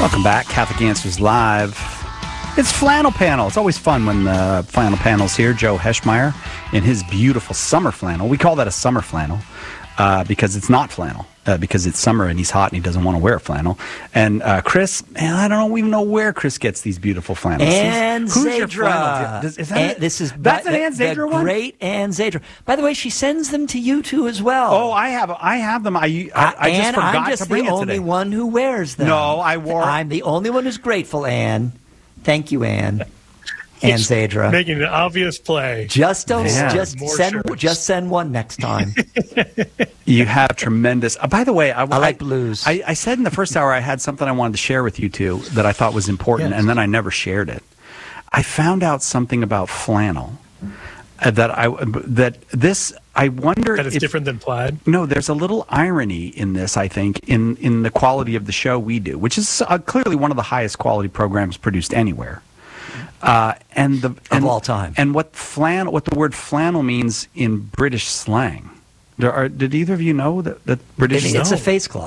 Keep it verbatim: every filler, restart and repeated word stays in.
Welcome back, Catholic Answers Live. It's Flannel Panel. It's always fun when the Flannel Panel's here. Joe Heschmeyer in his beautiful summer flannel. We call that a summer flannel uh, because it's not flannel, uh, because it's summer and he's hot and he doesn't want to wear a flannel. And uh, Chris, man, I don't even know where Chris gets these beautiful flannels. Ann Who's, who's your Zadra. flannel? Does, is that Ann, it? this is That's the, an Ann Zadra the one? Great Ann Zadra. By the way, she sends them to you too as well. Oh, I have I have them. I, I, I just Ann, forgot I'm just to bring the it only today. one who wears them. No, I wore... I'm the only one who's grateful, Ann. Thank you, Ann. Ann Zadra. Making an obvious play. Just don't. Yeah. Just More send. shirts. Just send one next time. You have tremendous... Uh, by the way, I, I like blues. I, I said in the first hour I had something I wanted to share with you two that I thought was important, Yes. and then I never shared it. I found out something about flannel uh, that I that this I wonder That is if, different than plaid. No, there's a little irony in this. I think in in the quality of the show we do, which is uh, clearly one of the highest quality programs produced anywhere. Uh, and the and, all time. And what flannel, what the word flannel means in British slang. There are, did either of you know that, that British? It's a No. face cloth.